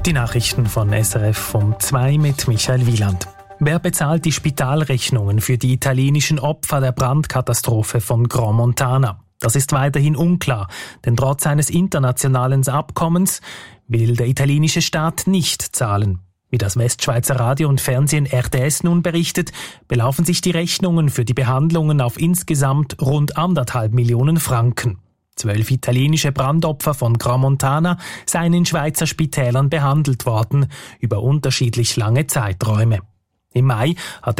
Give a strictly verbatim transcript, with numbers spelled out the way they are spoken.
Die Nachrichten von S R F um zwei mit Michael Wieland. Wer bezahlt die Spitalrechnungen für die italienischen Opfer der Brandkatastrophe von Grand Montana? Das ist weiterhin unklar, denn trotz eines internationalen Abkommens will der italienische Staat nicht zahlen. Wie das Westschweizer Radio und Fernsehen R T S nun berichtet, belaufen sich die Rechnungen für die Behandlungen auf insgesamt rund anderthalb Millionen Franken. Zwölf italienische Brandopfer von Grand Montana seien in Schweizer Spitälern behandelt worden, über unterschiedlich lange Zeiträume. Im Mai hatte